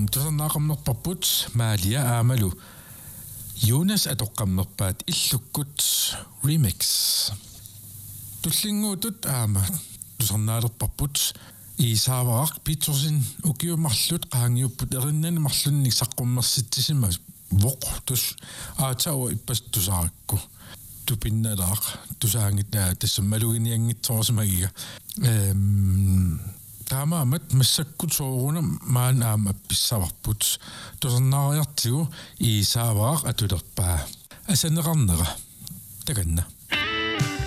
тусарнаақарнерпарпут маалиа аамалу Jonas атоққамнерпаат иллуккут remix туллингуутут аама тусарнаалерпарпут исааваақ питсорсин укиумарлут qaangiupput erinnan marlunni saqqummersitsisima voq tus aatau ippas tusaarakku tupinnalaaq tusaangittaa tassammaluginianngitsoorsimagiga taamaamat massakkut sooruna maan aama pissavarput tusarnaariartigu isaavaaq atulerpaa asaneqarnera takanna